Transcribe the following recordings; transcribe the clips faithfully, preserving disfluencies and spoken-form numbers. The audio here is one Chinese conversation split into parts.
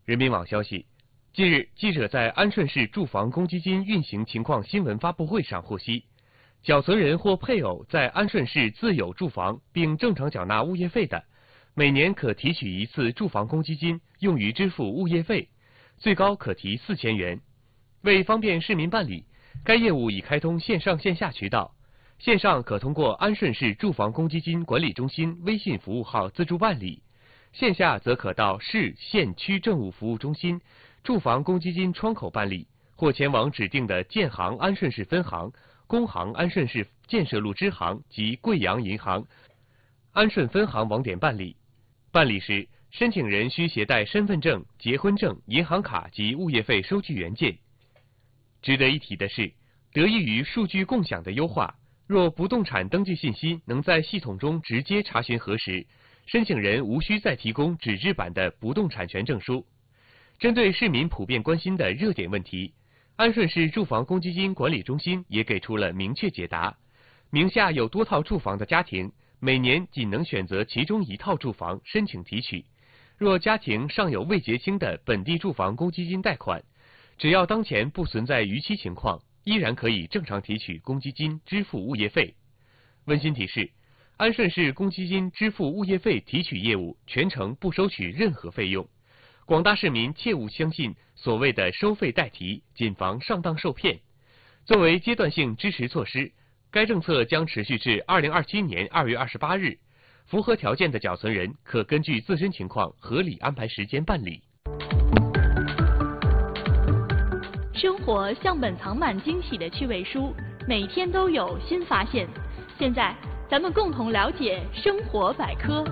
人民网消息，近日，记者在安顺市住房公积金运行情况新闻发布会上获悉，缴存人或配偶在安顺市自有住房并正常缴纳物业费的，每年可提取一次住房公积金用于支付物业费，最高可提四千元。为方便市民办理，该业务已开通线上线下渠道。线上可通过安顺市住房公积金管理中心微信服务号自助办理，线下则可到市、县、区政务服务中心、住房公积金窗口办理，或前往指定的建行安顺市分行、工行安顺市建设路支行及贵阳银行安顺分行网点办理。办理时，申请人需携带身份证、结婚证、银行卡及物业费收据原件。值得一提的是，得益于数据共享的优化，若不动产登记信息能在系统中直接查询核实，申请人无需再提供纸质版的不动产权证书。针对市民普遍关心的热点问题，安顺市住房公积金管理中心也给出了明确解答。名下有多套住房的家庭，每年仅能选择其中一套住房申请提取。若家庭尚有未结清的本地住房公积金贷款，只要当前不存在逾期情况，依然可以正常提取公积金支付物业费。温馨提示，安顺市公积金支付物业费提取业务全程不收取任何费用，广大市民切勿相信所谓的收费代提，谨防上当受骗。作为阶段性支持措施，该政策将持续至二零二七年二月二十八日。符合条件的缴存人可根据自身情况合理安排时间办理。 生活像本藏满惊喜的趣味书，每天都有新发现。现在，咱们共同了解生活百科。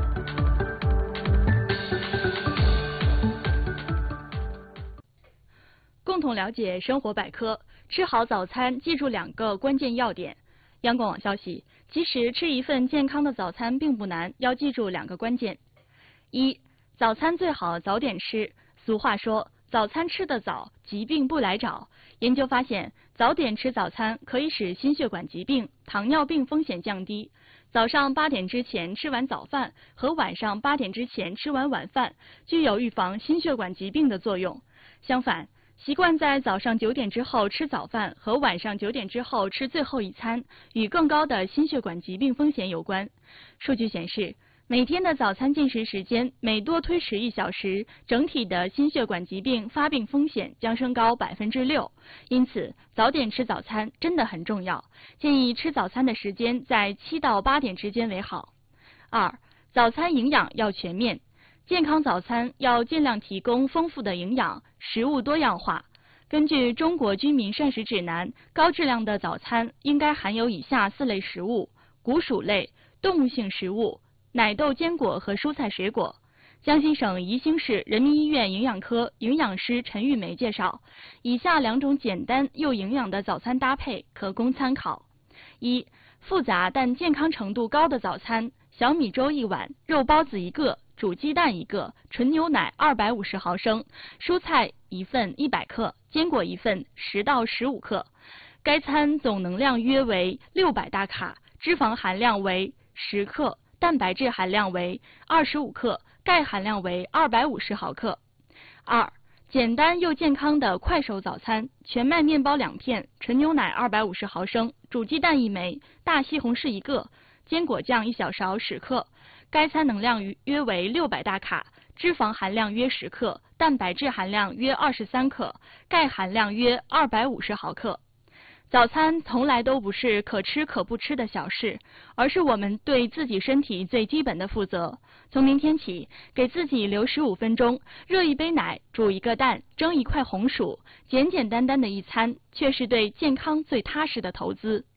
共同了解生活百科，吃好早餐，记住两个关键要点。央广网消息，其实吃一份健康的早餐并不难，要记住两个关键。一，早餐最好早点吃。俗话说，早餐吃得早，疾病不来找。研究发现，早点吃早餐可以使心血管疾病、糖尿病风险降低。早上八点之前吃完早饭和晚上八点之前吃完晚饭，具有预防心血管疾病的作用。相反，习惯在早上九点之后吃早饭和晚上九点之后吃最后一餐，与更高的心血管疾病风险有关。数据显示，每天的早餐进食时间每多推迟一小时，整体的心血管疾病发病风险将升高百分之六。因此，早点吃早餐真的很重要。建议吃早餐的时间在七到八点之间为好。二，早餐营养要全面。健康早餐要尽量提供丰富的营养，食物多样化。根据《中国居民膳食指南》，高质量的早餐应该含有以下四类食物：谷薯类、动物性食物、奶豆、坚果和蔬菜水果。江西省宜兴市人民医院营养科营养师陈玉梅介绍，以下两种简单又营养的早餐搭配可供参考：一、复杂但健康程度高的早餐，小米粥一碗，肉包子一个，煮鸡蛋一个，纯牛奶二百五十毫升，蔬菜一份一百克，坚果一份十到十五克。该餐总能量约为六百大卡，脂肪含量为十克，蛋白质含量为二十五克，钙含量为二百五十毫克。二、简单又健康的快手早餐，全麦面包两片，纯牛奶二百五十毫升，煮鸡蛋一枚，大西红柿一个，坚果酱一小勺十克。该餐能量约为六百大卡，脂肪含量约十克，蛋白质含量约二十三克，钙含量约二百五十毫克。早餐从来都不是可吃可不吃的小事，而是我们对自己身体最基本的负责。从明天起，给自己留十五分钟，热一杯奶，煮一个蛋，蒸一块红薯，简简单单的一餐，却是对健康最踏实的投资。